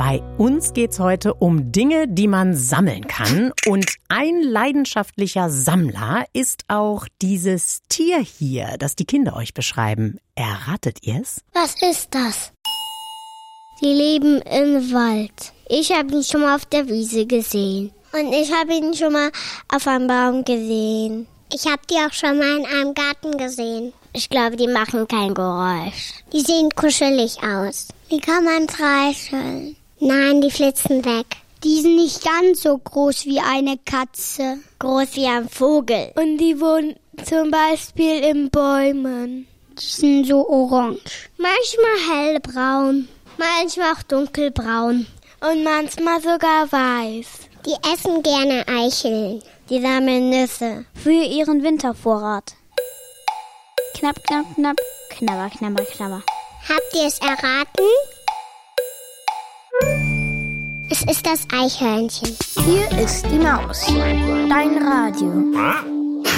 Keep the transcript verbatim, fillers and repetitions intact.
Bei uns geht's heute um Dinge, die man sammeln kann. Und ein leidenschaftlicher Sammler ist auch dieses Tier hier, das die Kinder euch beschreiben. Erratet ihr's? Was ist das? Sie leben im Wald. Ich habe ihn schon mal auf der Wiese gesehen. Und ich habe ihn schon mal auf einem Baum gesehen. Ich habe die auch schon mal in einem Garten gesehen. Ich glaube, die machen kein Geräusch. Die sehen kuschelig aus. Die kann man streicheln. Nein, die flitzen weg. Die sind nicht ganz so groß wie eine Katze. Groß wie ein Vogel. Und die wohnen zum Beispiel in Bäumen. Die sind so orange. Manchmal hellbraun. Manchmal auch dunkelbraun. Und manchmal sogar weiß. Die essen gerne Eicheln. Die sammeln Nüsse. Für ihren Wintervorrat. Knapp, knapp, knapp. Knabber, knabber, knabber. Habt ihr es erraten? Es ist das Eichhörnchen. Hier ist die Maus. Dein Radio.